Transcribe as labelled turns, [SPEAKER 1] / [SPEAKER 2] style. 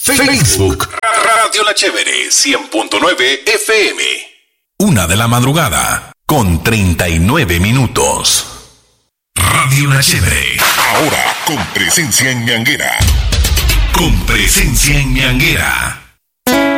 [SPEAKER 1] Facebook.
[SPEAKER 2] Radio La Chévere 100.9 FM.
[SPEAKER 1] 1:00 con 39 minutos. Radio La Chévere.
[SPEAKER 2] Ahora con presencia en Ñanguera.
[SPEAKER 1] Con presencia en Ñanguera.